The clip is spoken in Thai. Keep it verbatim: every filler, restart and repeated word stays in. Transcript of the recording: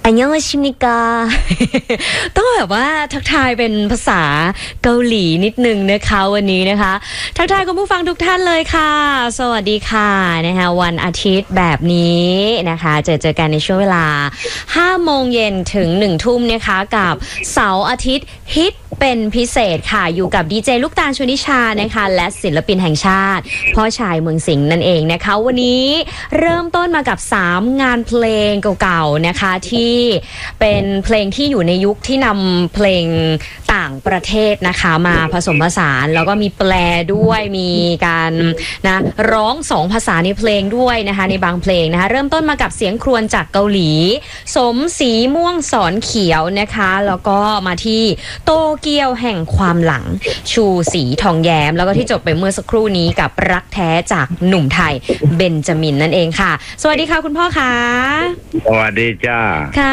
อันยองอาชิมิกา ต้องแบบว่าทักทายเป็นภาษาเกาหลีนิดนึงนะคะวันนี้นะคะทักทายคุณผู้ฟังทุกท่านเลยค่ะสวัสดีค่ะนะคะวันอาทิตย์แบบนี้นะคะเจอเจอกันในช่วงเวลาห้าโมงเย็นถึงหนึ่งทุ่มนะคะกับเสาร์อาทิตย์ฮิตเป็นพิเศษค่ะอยู่กับดีเจลูกตาลชนิชานะคะและศิลปินแห่งชาติพ่อชายเมืองสิงห์นั่นเองนะคะวันนี้เริ่มต้นมากับสามงานเพลงเก่าๆนะคะที่เป็นเพลงที่อยู่ในยุคที่นำเพลงต่างประเทศนะคะมาผสมผสานแล้วก็มีแปลด้วยมีการนะร้องสองภาษาในเพลงด้วยนะคะในบางเพลงนะคะเริ่มต้นมากับเสียงครวญจากเกาหลีสมศรีม่วงสอนเขียวนะคะแล้วก็มาที่โตเกียวแห่งความหลังชูศรีทองแย้มแล้วก็ที่จบไปเมื่อสักครู่นี้กับรักแท้จากหนุ่มไทยเบนจามินนั่นเองค่ะสวัสดีค่ะคุณพ่อคะสวัสดีจ้าค่ะ